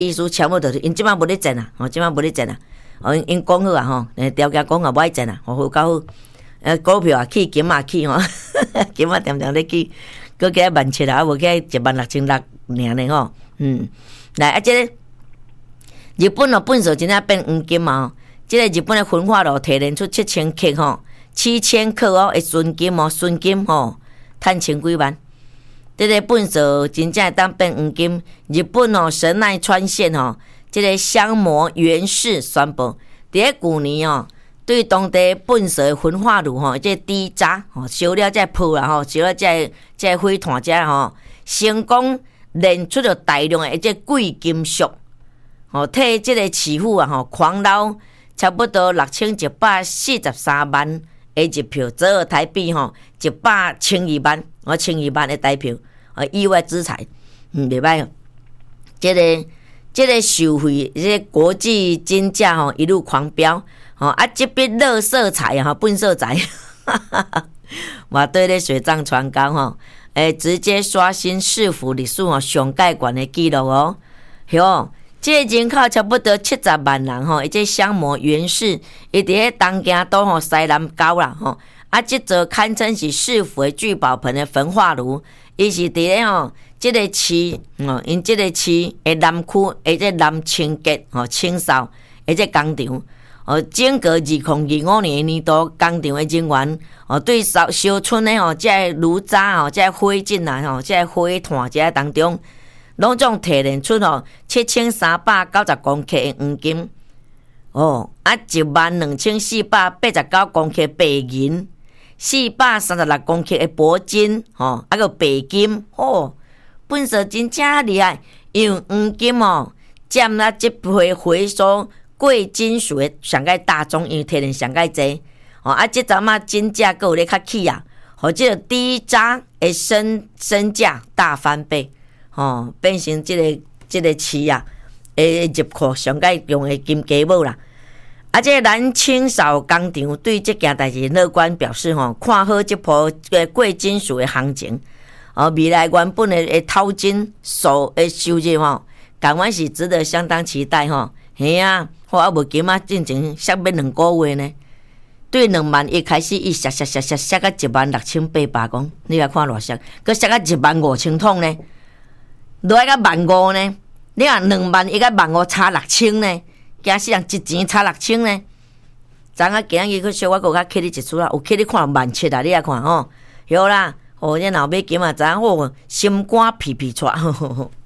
意思差不多，因即摆无咧赚啊，即摆无咧赚啊。因讲好啊吼，条件讲啊，无爱赚啊，好够好。股票啊起，金啊起吼，金啊点点咧起，佮起17000啊，无起16600尔咧吼。来即个日本本数真正变黄金嘛。即个日本的焚化炉提炼出7000克吼，7000克的纯金纯金赚千几万。即个本数真正会当变黄金。日本神奈川县即个香磨原市宣布，伫咧旧年对当地本色的焚化炉即个低渣烧了才泡啦烧了才火炭才成功炼出了大量的这贵金属替即个市府狂捞差不多6143万的日票，折合台币112万，112万的台票意外之财，袂歹即个受贿，即个国际金价一路狂飙，这笔垃圾财笨色财，我对咧水涨船高直接刷新市府历史上盖悬的纪录这个人口差不多70万人这香磨原市，伊伫咧东京都西南角啦这座堪称是市府的聚宝盆的焚化炉，伊是伫咧这个市因这个市的南区的这南清洁清扫的这工厂整个2025年年度工厂的人员对烧剩的这炉渣这火烬啊这火炭这当中，拢总提炼出7390公克的黄金12489公克白银，436公克的铂金还有白金本色真正厉害，用黄金占了这回收贵金属的上界大宗，因为提炼上界济这阵金价还有咧较起啊，这个低渣的身价大翻倍变成这个市啊的入库上界用的金鸡母啦。这个南清扫工厂对这件代志乐观表示看好这波贵金属的行情未来原本的淘金收入感觉是值得相当期待嘿啊，无金进前削要2个月呢，对2万一开始伊削到16800公，你来看偌削，佮削到15000桶呢，落来到15000呢，你看2万一到15000差6000呢，惊死人一钱差6000呢。昨仔今日去小我搁较去你一厝啦，有去你看17000啊，你来看有啦，这老尾金知影心肝皮皮喘。